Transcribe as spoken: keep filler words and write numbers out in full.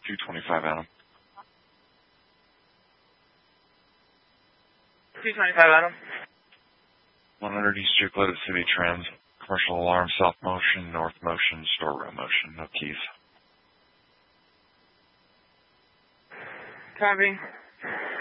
two twenty-five Adam. two twenty-five Adam. one hundred East Euclid City Trans. Commercial alarm, south motion, north motion, storeroom motion, no keys. Copy.